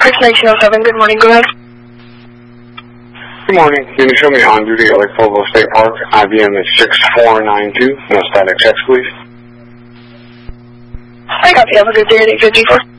Parks 1907, good morning, go ahead. Good morning. Can you show me on duty at Lake Provo State Park? IBM is 6492. No static checks, please. I copy. Have a good day at 854.